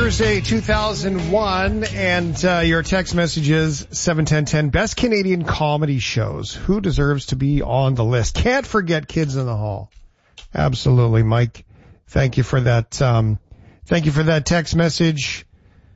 Thursday, 2001, and your text message is 71010. Best Canadian comedy shows. Who deserves to be on the list? Can't forget Kids in the Hall. Absolutely, Mike. Thank you for that. Thank you for that text message.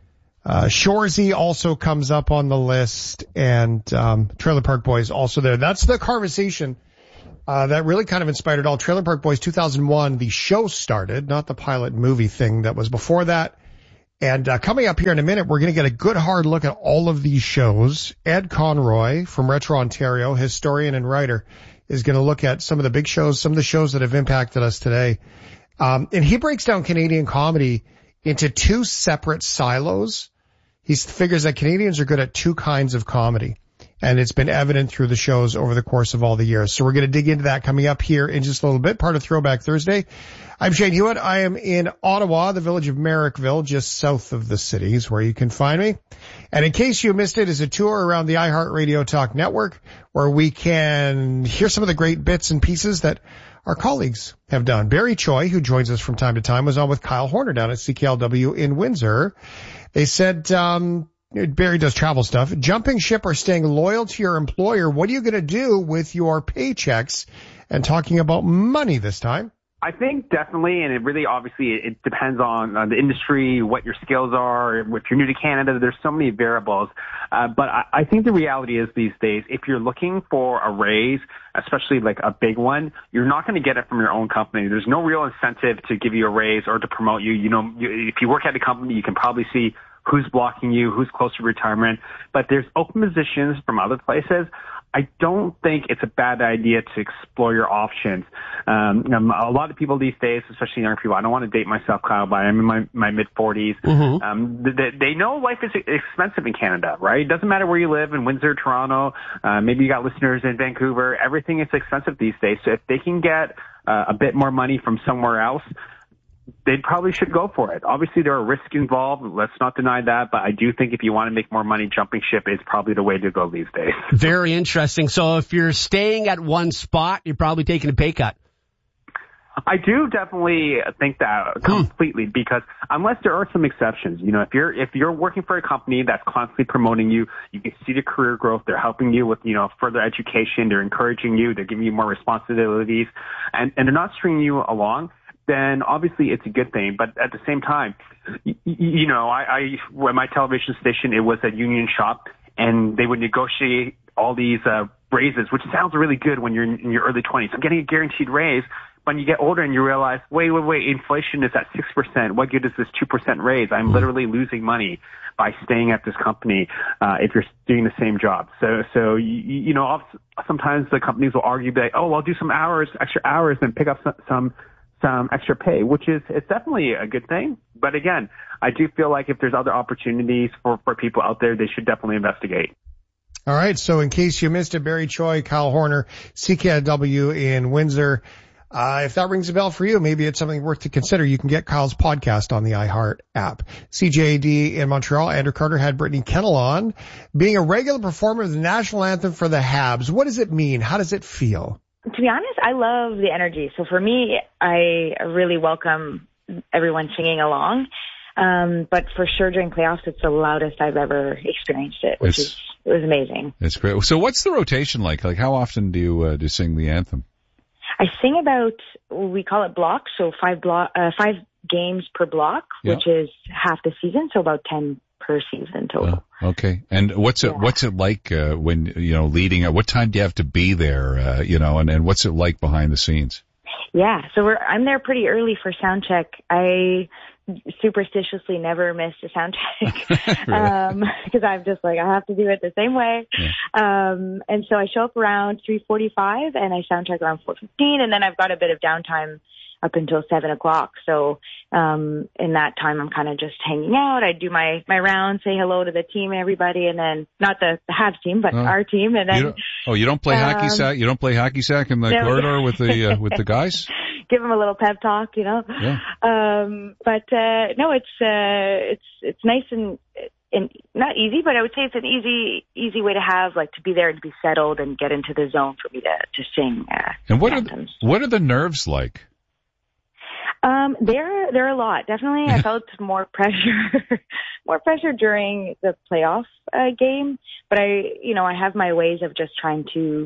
Shoresy also comes up on the list, and Trailer Park Boys also there. That's the conversation that really kind of inspired it all. Trailer Park Boys 2001, the show started, not the pilot movie thing that was before that. And coming up here in a minute, we're going to get a good hard look at all of these shows. Ed Conroy from Retro Ontario, historian and writer, is going to look at some of the big shows, some of the shows that have impacted us today. And he breaks down Canadian comedy into two separate silos. He figures that Canadians are good at two kinds of comedy. And it's been evident through the shows over the course of all the years. So we're going to dig into that coming up here in just a little bit, part of Throwback Thursday. I'm Shane Hewitt. I am in Ottawa, the village of Merrickville, just south of the city is where you can find me. And in case you missed it, is a tour around the iHeartRadio Talk Network where we can hear some of the great bits and pieces that our colleagues have done. Barry Choi, who joins us from time to time, was on with Kyle Horner down at CKLW in Windsor. They said, Barry does travel stuff. Jumping ship or staying loyal to your employer. What are you going to do with your paychecks? And talking about money this time. I think definitely, and it really obviously it depends on the industry, what your skills are. If you're new to Canada, there's so many variables. But I think the reality is these days, if you're looking for a raise, especially like a big one, you're not going to get it from your own company. There's no real incentive to give you a raise or to promote you. If you work at a company, you can probably see who's blocking you, who's close to retirement. But there's open positions from other places. I don't think it's a bad idea to explore your options. A lot of people these days, especially young people, I don't want to date myself, Kyle, but I'm in my mid-40s. Mm-hmm. They know life is expensive in Canada, right? It doesn't matter where you live, in Windsor, Toronto, maybe you got listeners in Vancouver. Everything is expensive these days. So if they can get a bit more money from somewhere else, they probably should go for it. Obviously, there are risks involved. Let's not deny that. But I do think if you want to make more money, jumping ship is probably the way to go these days. Very interesting. So if you're staying at one spot, you're probably taking a pay cut. I do definitely think that completely because unless there are some exceptions, if you're working for a company that's constantly promoting you, you can see the career growth. They're helping you with, further education. They're encouraging you. They're giving you more responsibilities and they're not stringing you along. Then obviously it's a good thing. But at the same time, I when my television station, it was a union shop and they would negotiate all these raises, which sounds really good when you're in your early 20s. I'm getting a guaranteed raise. When you get older and you realize, wait, inflation is at 6%. What good is this 2% raise? I'm literally losing money by staying at this company if you're doing the same job. So sometimes the companies will argue that, I'll do some extra hours and pick up some extra pay, which it's definitely a good thing. But again, I do feel like if there's other opportunities for people out there, they should definitely investigate. All right. So in case you missed it, Barry Choi, Kyle Horner, CKW in Windsor. If that rings a bell for you, maybe it's something worth to consider. You can get Kyle's podcast on the iHeart app. CJAD in Montreal, Andrew Carter had Brittany Kennel on. Being a regular performer of the national anthem for the Habs, what does it mean? How does it feel? To be honest, I love the energy. So for me, I really welcome everyone singing along. But for sure during playoffs, it's the loudest I've ever experienced it, it was amazing. It's great. So what's the rotation like? Like how often do you sing the anthem? I sing about, we call it blocks, so 5 games per block, which is half the season, so about 10 per season total. Okay. And what's it like when leading? What time do you have to be there? And what's it like behind the scenes? Yeah, so I'm there pretty early for sound check. I superstitiously never missed a sound check because I'm just like, I have to do it the same way. Yeah. And so I show up around 3:45 and I sound check around 4:15, and then I've got a bit of downtime up until 7 o'clock. So in that time, I'm kind of just hanging out. I do my rounds, say hello to the team and everybody, and then not the Habs team, but our team. And then you don't play hacky sack. You don't play hacky sack in the corridor with the guys. Give them a little pep talk, Yeah. No, it's nice and not easy, but I would say it's an easy way to have, like, to be there and to be settled and get into the zone for me to sing. And what are the nerves like? There are a lot. Definitely, I felt more pressure during the playoff game. But I have my ways of just trying to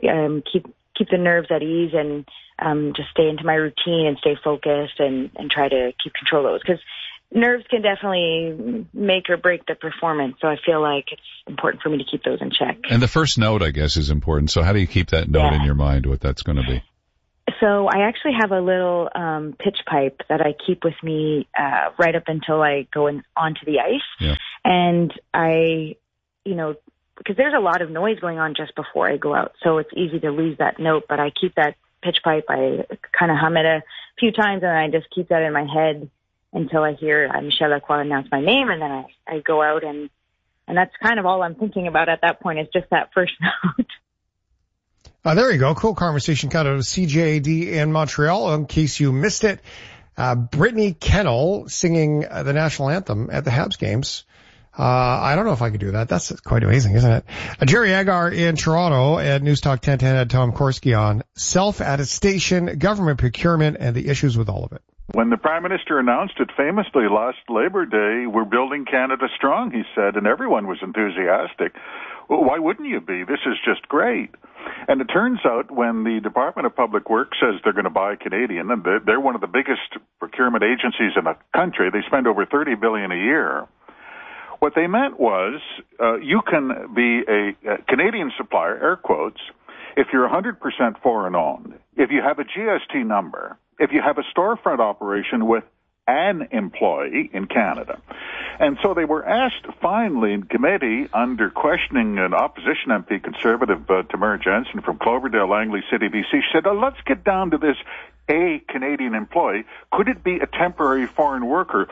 keep the nerves at ease and just stay into my routine and stay focused and try to keep control of those, because nerves can definitely make or break the performance. So I feel like it's important for me to keep those in check. And the first note, I guess, is important. So how do you keep that note in your mind, what that's going to be? So I actually have a little pitch pipe that I keep with me right up until I go onto the ice. Yeah. And I, because there's a lot of noise going on just before I go out, so it's easy to lose that note. But I keep that pitch pipe. I kind of hum it a few times, and I just keep that in my head until I hear Michelle Lacroix announce my name, and then I go out, and that's kind of all I'm thinking about at that point is just that first note. There you go. Cool conversation kind of CJAD in Montreal. In case you missed it, Brittany Kennel singing the national anthem at the Habs games. I don't know if I could do that. That's quite amazing, isn't it? Jerry Agar in Toronto at News Talk 1010 had Tom Korski on self-attestation, government procurement, and the issues with all of it. When the Prime Minister announced it famously last Labor Day, we're building Canada strong, he said, and everyone was enthusiastic. Well, why wouldn't you be? This is just great. And it turns out when the Department of Public Works says they're going to buy Canadian, and they're one of the biggest procurement agencies in the country, they spend over $30 billion a year. What they meant was you can be a Canadian supplier, air quotes, if you're 100% foreign owned, if you have a GST number, if you have a storefront operation with an employee in Canada. And so they were asked finally in committee under questioning an opposition MP, Conservative Tamara Jensen from Cloverdale, Langley City, BC. She said, let's get down to this. A Canadian employee, could it be a temporary foreign worker?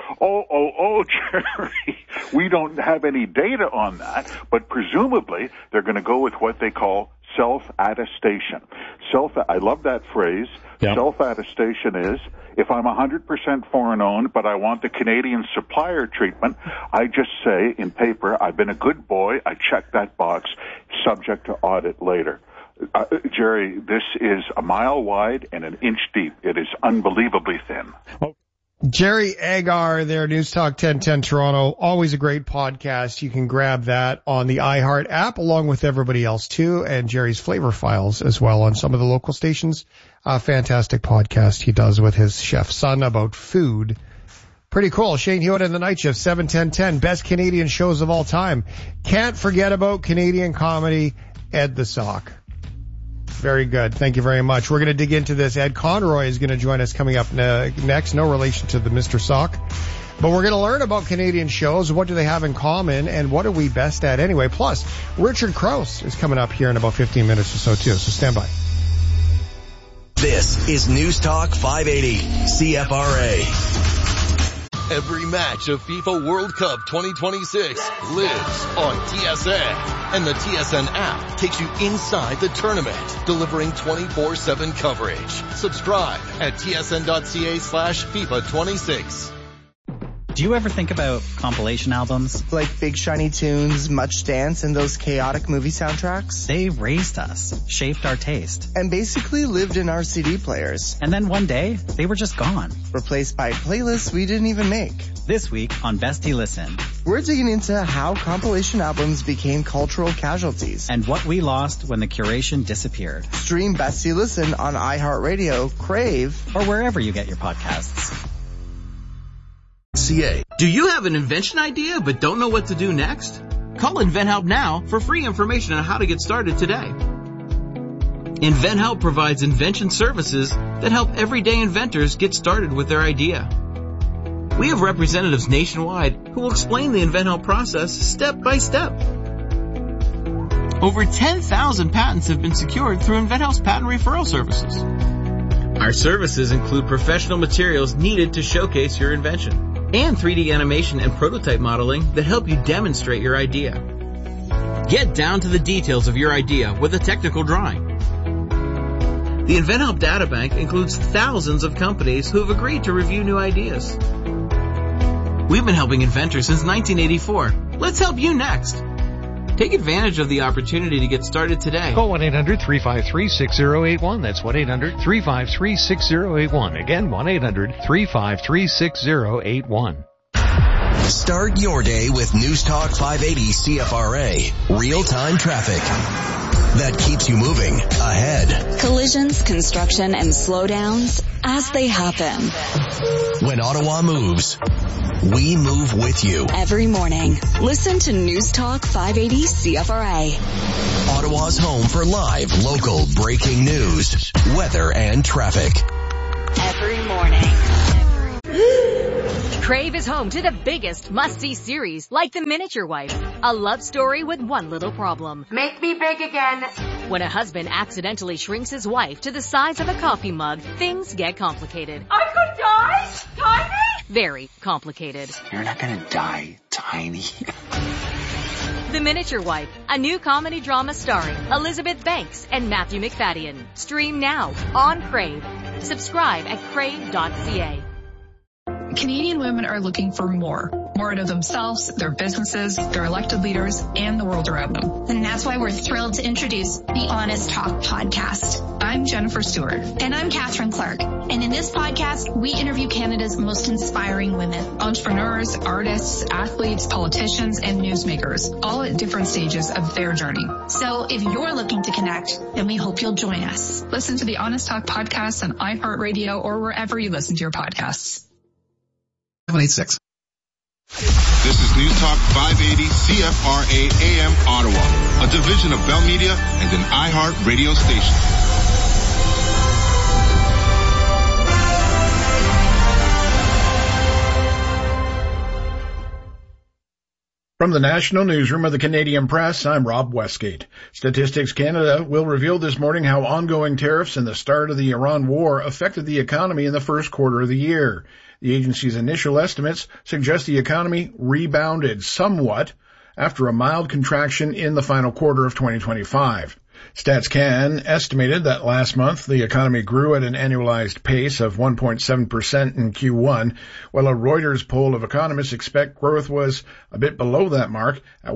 Oh, Jerry, we don't have any data on that, but presumably they're going to go with what they call self-attestation. I love that phrase. Yep. Self-attestation is, if I'm 100% foreign owned, but I want the Canadian supplier treatment, I just say in paper, I've been a good boy, I check that box, subject to audit later. Jerry, this is a mile wide and an inch deep. It is unbelievably thin. Jerry Agar there, News Talk 1010 Toronto. Always a great podcast. You can grab that on the iHeart app along with everybody else too, and Jerry's flavor files as well on some of the local stations. A fantastic podcast he does with his chef son about food. Pretty cool. Shane Hewitt and the Night Shift, 7-10-10, best Canadian shows of all time. Can't forget about Canadian comedy, Ed the Sock. Very good. Thank you very much. We're going to dig into this. Ed Conroy is going to join us coming up next. No relation to the Mr. Sock. But we're going to learn about Canadian shows. What do they have in common? And what are we best at anyway? Plus, Richard Krause is coming up here in about 15 minutes or so too. So stand by. This is News Talk 580 CFRA. Every match of FIFA World Cup 2026 lives on TSN. And the TSN app takes you inside the tournament, delivering 24/7 coverage. Subscribe at tsn.ca/FIFA26. Do you ever think about compilation albums? Like Big Shiny Tunes, Much Dance, and those chaotic movie soundtracks? They raised us, shaped our taste. And basically lived in our CD players. And then one day, they were just gone. Replaced by playlists we didn't even make. This week on Bestie Listen, we're digging into how compilation albums became cultural casualties. And what we lost when the curation disappeared. Stream Bestie Listen on iHeartRadio, Crave, or wherever you get your podcasts. CA. Do you have an invention idea but don't know what to do next? Call InventHelp now for free information on how to get started today. InventHelp provides invention services that help everyday inventors get started with their idea. We have representatives nationwide who will explain the InventHelp process step by step. Over 10,000 patents have been secured through InventHelp's patent referral services. Our services include professional materials needed to showcase your invention, and 3D animation and prototype modeling that help you demonstrate your idea. Get down to the details of your idea with a technical drawing. The InventHelp Databank includes thousands of companies who have agreed to review new ideas. We've been helping inventors since 1984. Let's help you next. Take advantage of the opportunity to get started today. Call 1-800-353-6081. That's 1-800-353-6081. Again, 1-800-353-6081. Start your day with News Talk 580 CFRA. Real-time traffic that keeps you moving ahead. Collisions, construction, and slowdowns as they happen. When Ottawa moves, we move with you. Every morning, listen to News Talk 580 CFRA. Ottawa's home for live, local, breaking news, weather, and traffic. Every morning. Crave is home to the biggest must-see series, like The Miniature Wife, a love story with one little problem. Make me big again. When a husband accidentally shrinks his wife to the size of a coffee mug, things get complicated. I could die? Tiny? Very complicated. You're not gonna die, Tiny. The Miniature Wife, a new comedy drama starring Elizabeth Banks and Matthew McFadden. Stream now on Crave. Subscribe at crave.ca. Canadian women are looking for more out of themselves, their businesses, their elected leaders, and the world around them. And that's why we're thrilled to introduce the Honest Talk podcast. I'm Jennifer Stewart. And I'm Catherine Clark. And in this podcast, we interview Canada's most inspiring women. Entrepreneurs, artists, athletes, politicians, and newsmakers, all at different stages of their journey. So if you're looking to connect, then we hope you'll join us. Listen to the Honest Talk podcast on iHeartRadio or wherever you listen to your podcasts. 786. This is News Talk 580 CFRA AM Ottawa, a division of Bell Media and an iHeart radio station. From the National Newsroom of the Canadian Press, I'm Rob Westgate. Statistics Canada will reveal this morning how ongoing tariffs and the start of the Iran war affected the economy in the first quarter of the year. The agency's initial estimates suggest the economy rebounded somewhat after a mild contraction in the final quarter of 2025. StatsCan estimated that last month the economy grew at an annualized pace of 1.7% in Q1, while a Reuters poll of economists expect growth was a bit below that mark at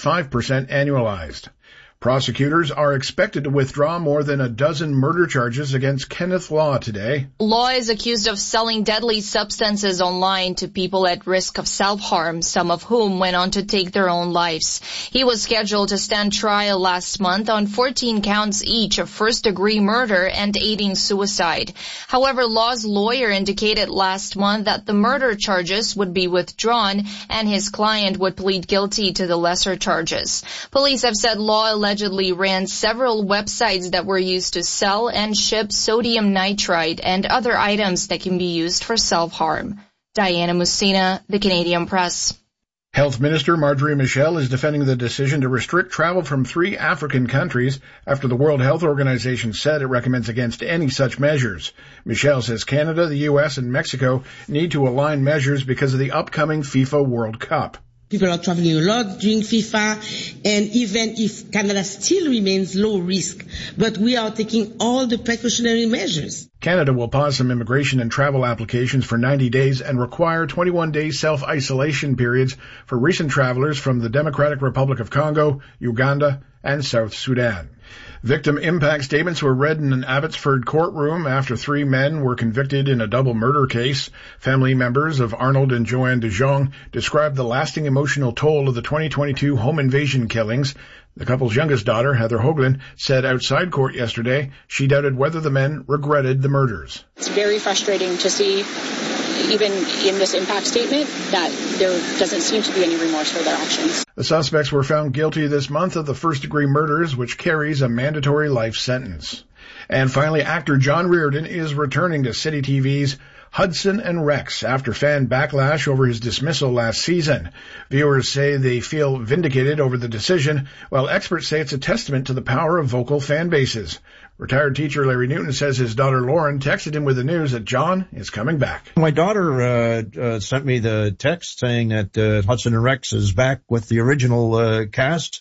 1.5% annualized. Prosecutors are expected to withdraw more than a dozen murder charges against Kenneth Law today. Law is accused of selling deadly substances online to people at risk of self-harm, some of whom went on to take their own lives. He was scheduled to stand trial last month on 14 counts each of first-degree murder and aiding suicide. However, Law's lawyer indicated last month that the murder charges would be withdrawn and his client would plead guilty to the lesser charges. Police have said Law allegedly ran several websites that were used to sell and ship sodium nitrite and other items that can be used for self-harm. Diana Musina, The Canadian Press. Health Minister Marjorie Michel is defending the decision to restrict travel from 3 African countries after the World Health Organization said it recommends against any such measures. Michel says Canada, the U.S., and Mexico need to align measures because of the upcoming FIFA World Cup. People are traveling a lot during FIFA, and even if Canada still remains low risk, but we are taking all the precautionary measures. Canada will pause some immigration and travel applications for 90 days and require 21-day self-isolation periods for recent travelers from the Democratic Republic of Congo, Uganda, and South Sudan. Victim impact statements were read in an Abbotsford courtroom after 3 men were convicted in a double murder case. Family members of Arnold and Joanne de Jong described the lasting emotional toll of the 2022 home invasion killings. The couple's youngest daughter, Heather Hoagland, said outside court yesterday she doubted whether the men regretted the murders. It's very frustrating to see, even in this impact statement, that there doesn't seem to be any remorse for their actions. The suspects were found guilty this month of the first-degree murders, which carries a mandatory life sentence. And finally, actor John Reardon is returning to City TV's Hudson and Rex after fan backlash over his dismissal last season. Viewers say they feel vindicated over the decision, while experts say it's a testament to the power of vocal fan bases. Retired teacher Larry Newton says his daughter Lauren texted him with the news that John is coming back. My daughter sent me the text saying that Hudson and Rex is back with the original cast,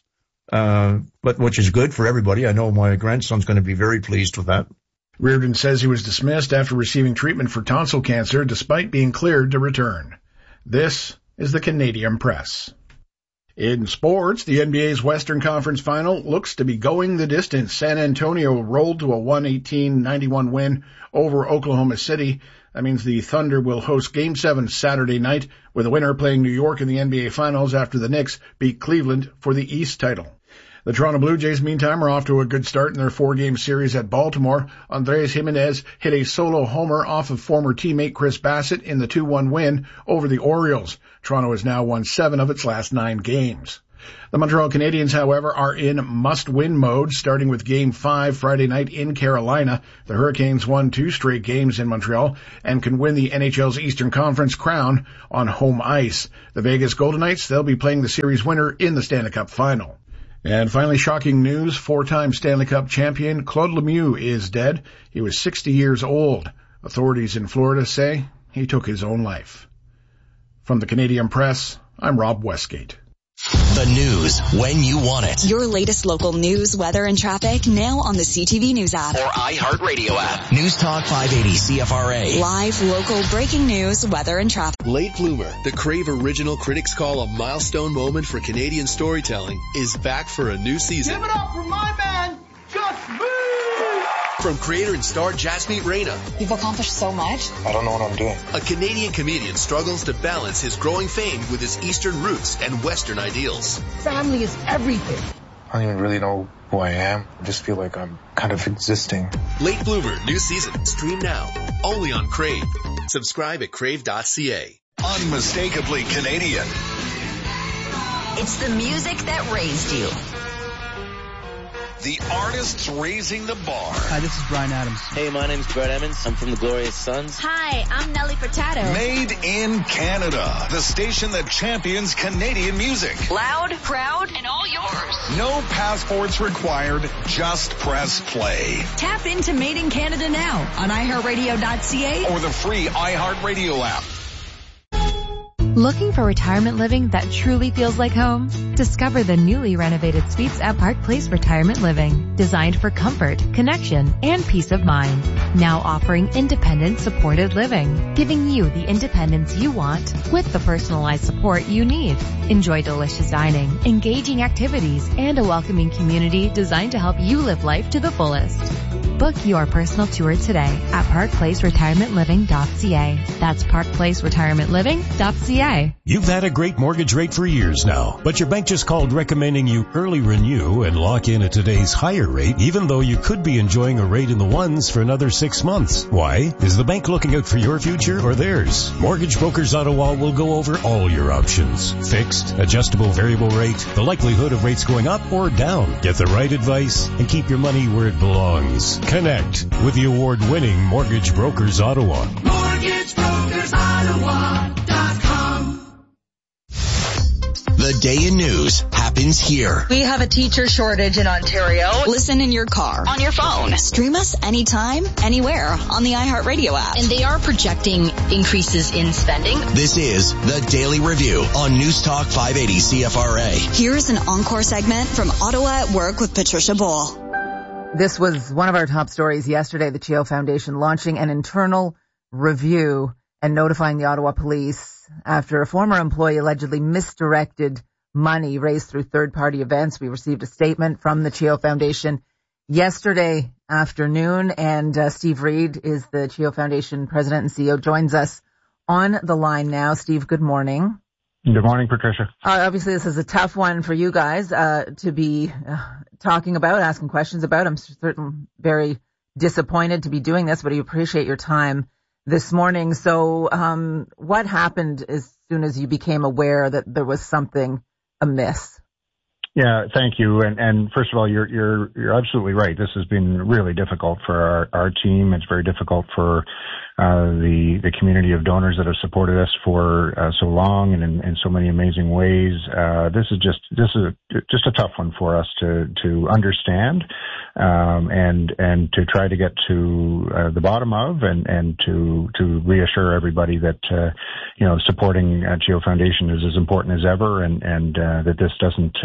but which is good for everybody. I know my grandson's going to be very pleased with that. Reardon says he was dismissed after receiving treatment for tonsil cancer despite being cleared to return. This is the Canadian Press. In sports, the NBA's Western Conference Final looks to be going the distance. San Antonio rolled to a 118-91 win over Oklahoma City. That means the Thunder will host Game 7 Saturday night, with the winner playing New York in the NBA Finals after the Knicks beat Cleveland for the East title. The Toronto Blue Jays, meantime, are off to a good start in their 4-game series at Baltimore. Andrés Giménez hit a solo homer off of former teammate Chris Bassett in the 2-1 win over the Orioles. Toronto has now won 7 of its last 9 games. The Montreal Canadiens, however, are in must-win mode, starting with Game 5 Friday night in Carolina. The Hurricanes won 2 straight games in Montreal and can win the NHL's Eastern Conference crown on home ice. The Vegas Golden Knights, they'll be playing the series winner in the Stanley Cup final. And finally, shocking news, 4-time Stanley Cup champion Claude Lemieux is dead. He was 60 years old. Authorities in Florida say he took his own life. From the Canadian Press, I'm Rob Westgate. The news when you want it. Your latest local news, weather, and traffic now on the CTV News app. Or iHeartRadio app. News Talk 580 CFRA. Live, local, breaking news, weather, and traffic. Late Bloomer, the Crave original critics call a milestone moment for Canadian storytelling, is back for a new season. Give it up for my man, Just Me! From creator and star Jasmeet Reyna. You've accomplished so much. I don't know what I'm doing. A Canadian comedian struggles to balance his growing fame with his Eastern roots and Western ideals. Family is everything. I don't even really know who I am. I just feel like I'm kind of existing. Late Bloomer, new season. Stream now. Only on Crave. Subscribe at crave.ca. Unmistakably Canadian. It's the music that raised you. The artists raising the bar. Hi, this is Bryan Adams. Hey, my name's Brett Emmons. I'm from the Glorious Sons. Hi, I'm Nelly Furtado. Made in Canada. The station that champions Canadian music. Loud, proud, and all yours. No passports required. Just press play. Tap into Made in Canada now on iHeartRadio.ca or the free iHeartRadio app. Looking for retirement living that truly feels like home? Discover the newly renovated suites at Park Place Retirement Living, designed for comfort, connection, and peace of mind. Now offering independent supported living, giving you the independence you want with the personalized support you need. Enjoy delicious dining, engaging activities, and a welcoming community designed to help you live life to the fullest. Book your personal tour today at parkplaceretirementliving.ca. That's parkplaceretirementliving.ca. You've had a great mortgage rate for years now, but your bank just called recommending you early renew and lock in at today's higher rate, even though you could be enjoying a rate in the ones for another 6 months. Why? Is the bank looking out for your future or theirs? Mortgage Brokers Ottawa will go over all your options. Fixed, adjustable variable rate, the likelihood of rates going up or down. Get the right advice and keep your money where it belongs. Connect with the award-winning Mortgage Brokers Ottawa. MortgageBrokersOttawa.com. The day in news happens here. We have a teacher shortage in Ontario. Listen in your car, on your phone. Stream us anytime, anywhere on the iHeartRadio app. And they are projecting increases in spending. This is the Daily Review on News Talk 580 CFRA. Here's an encore segment from Ottawa at Work with Patricia Ball. This was one of our top stories yesterday, the Cheo Foundation launching an internal review and notifying the Ottawa police after a former employee allegedly misdirected money raised through third-party events. We received a statement from the Cheo Foundation yesterday afternoon, and Steve Reed is the Cheo Foundation president and CEO, joins us on the line now. Steve, good morning. Good morning, Patricia. Obviously, this is a tough one for you guys to be talking about, asking questions about. I'm certainly very disappointed to be doing this, but I appreciate your time this morning. So what happened as soon as you became aware that there was something amiss? Yeah, thank you. And first of all, you're absolutely right. This has been really difficult for our team. It's very difficult for the community of donors that have supported us for so long and in so many amazing ways. This is just a tough one for us to understand. and to try to get to the bottom of and to reassure everybody that supporting GEO Foundation is as important as ever, and that this doesn't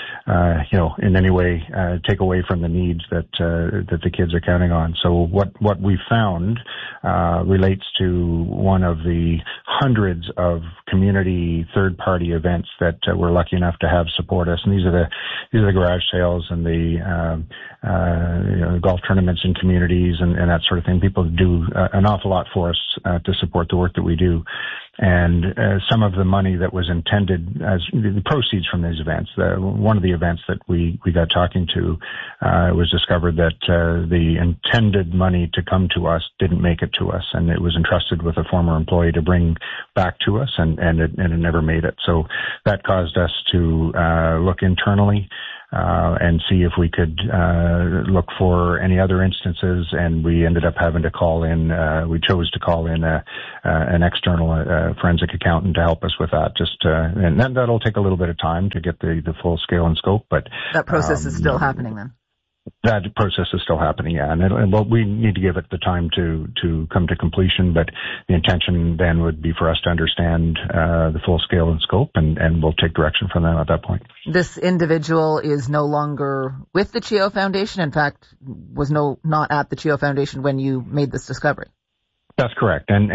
in any way take away from the needs that the kids are counting on. So what we found relates to one of the hundreds of community third-party events that we're lucky enough to have support us, and these are the garage sales and the golf tournaments in communities and that sort of thing. People do an awful lot for us to support the work that we do. And some of the money that was intended as the proceeds from these events, one of the events that we got talking to, it was discovered that the intended money to come to us didn't make it to us, and it was entrusted with a former employee to bring back to us, and it never made it. So that caused us to look internally and see if we could look for any other instances, and we ended up having to call in, we chose to call in an external forensic accountant to help us with that. And then that'll take a little bit of time to get the full scale and scope, but that process is still happening then. That process is still happening, yeah. And we need to give it the time to come to completion, but the intention then would be for us to understand the full scale and scope, and we'll take direction from them at that point. This individual is no longer with the GEO Foundation. In fact, was not at the GEO Foundation when you made this discovery. That's correct. And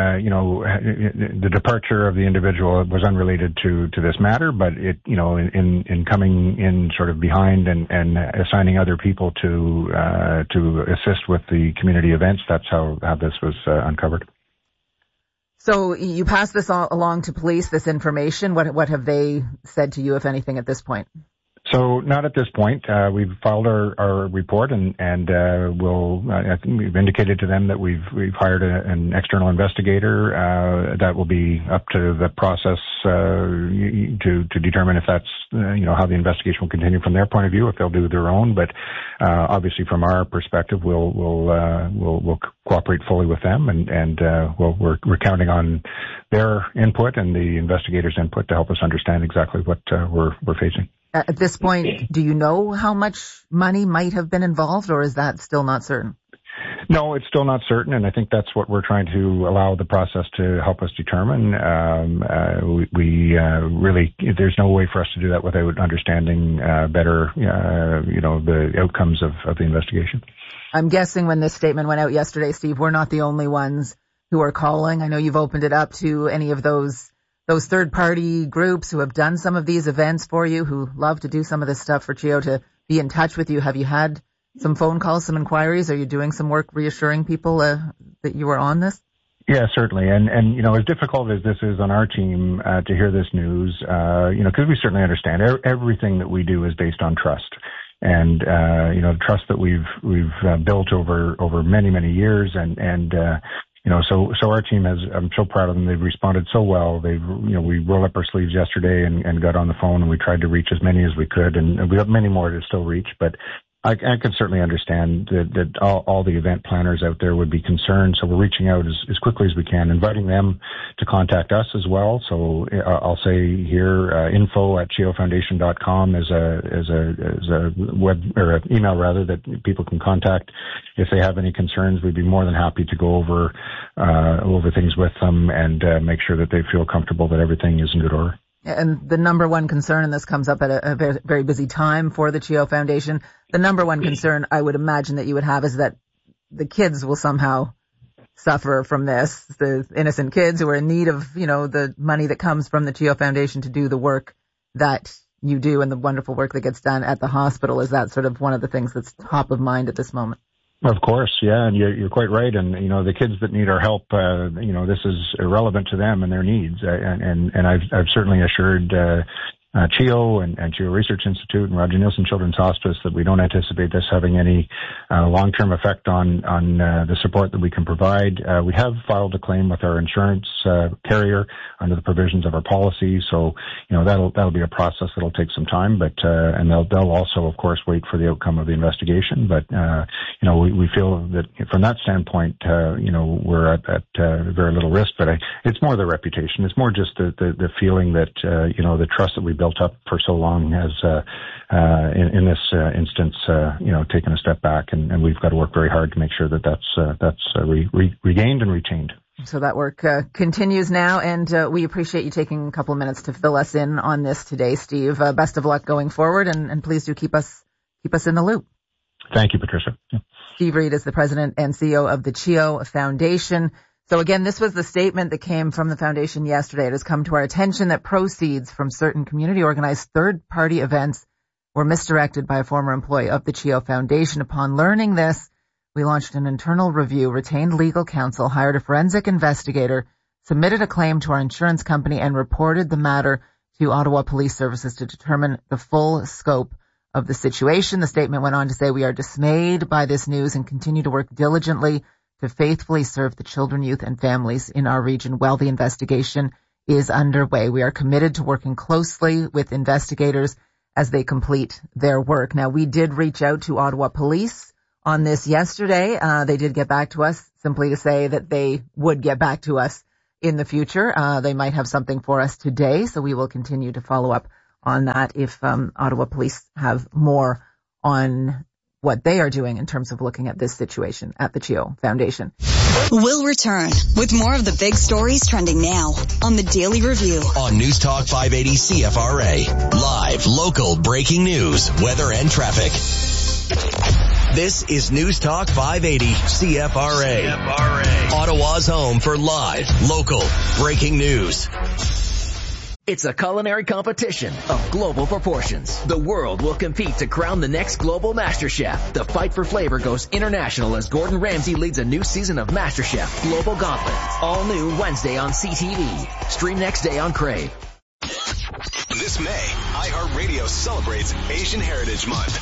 the departure of the individual was unrelated to this matter, but it, in coming in sort of behind and assigning other people to assist with the community events, that's how this was uncovered. So you passed this along to police, this information. What have they said to you, if anything, at this point? So not at this point. We've filed our report, and I think we've indicated to them that we've hired an external investigator that will be up to the process to determine if that's how the investigation will continue from their point of view, if they'll do their own. But obviously, from our perspective, we'll cooperate fully with them, and we're counting on their input and the investigators' input to help us understand exactly what we're facing. At this point, do you know how much money might have been involved, or is that still not certain? No, it's still not certain, and I think that's what we're trying to allow the process to help us determine. We really, there's no way for us to do that without understanding better, the outcomes of the investigation. I'm guessing when this statement went out yesterday, Steve, we're not the only ones who are calling. I know you've opened it up to any of those third-party groups who have done some of these events for you, who love to do some of this stuff for GEO, to be in touch with you. Have you had some phone calls, some inquiries? Are you doing some work reassuring people that you are on this? Yeah, certainly. And as difficult as this is on our team to hear this news, because we certainly understand everything that we do is based on trust. And, trust that we've built over many, many years, and so our team I'm so proud of them. They've responded so well. We rolled up our sleeves yesterday and got on the phone, and we tried to reach as many as we could, and we have many more to still reach, but I can certainly understand that all the event planners out there would be concerned. So we're reaching out as quickly as we can, inviting them to contact us as well. So I'll say here, info@geofoundation.com is a web or an email rather that people can contact if they have any concerns. We'd be more than happy to go over things with them and make sure that they feel comfortable that everything is in good order. And the number one concern, and this comes up at a very, very busy time for the GEO Foundation, the number one concern I would imagine that you would have is that the kids will somehow suffer from this, the innocent kids who are in need of, the money that comes from the GEO Foundation to do the work that you do and the wonderful work that gets done at the hospital. Is that sort of one of the things that's top of mind at this moment? Of course, yeah, and you're quite right. And the kids that need our help, this is irrelevant to them and their needs. And I've certainly assured CHEO and CHEO Research Institute and Roger Nielsen Children's Hospice that we don't anticipate this having any long-term effect on the support that we can provide. We have filed a claim with our insurance carrier under the provisions of our policy, so that'll be a process that'll take some time, but and they'll also, of course, wait for the outcome of the investigation. But we feel that from that standpoint, we're at very little risk. But it's more the reputation. It's more just the feeling that the trust that we've built up for so long has, in this instance, taken a step back, and we've got to work very hard to make sure that that's regained and retained. So that work continues now, and we appreciate you taking a couple of minutes to fill us in on this today, Steve. Best of luck going forward, and please do keep us in the loop. Thank you, Patricia. Yeah. Steve Reed is the president and CEO of the CHEO Foundation. So again, this was the statement that came from the foundation yesterday. It has come to our attention that proceeds from certain community-organized third-party events were misdirected by a former employee of the CHEO Foundation. Upon learning this, we launched an internal review, retained legal counsel, hired a forensic investigator, submitted a claim to our insurance company, and reported the matter to Ottawa Police Services to determine the full scope of the situation. The statement went on to say, we are dismayed by this news and continue to work diligently to faithfully serve the children, youth, and families in our region while the investigation is underway. We are committed to working closely with investigators as they complete their work. Now, we did reach out to Ottawa Police on this yesterday. They did get back to us simply to say that they would get back to us in the future. They might have something for us today, so we will continue to follow up on that if Ottawa Police have more on what they are doing in terms of looking at this situation at the CHEO Foundation. We'll return with more of the big stories trending now on the Daily Review. On News Talk 580 CFRA. Live, local, breaking news, weather, and traffic. This is News Talk 580 CFRA. Ottawa's home for live, local, breaking news. It's a culinary competition of global proportions. The world will compete to crown the next global MasterChef. The fight for flavor goes international as Gordon Ramsay leads a new season of MasterChef Global Gauntlet. All new Wednesday on CTV. Stream next day on Crave. This May, iHeartRadio celebrates Asian Heritage Month.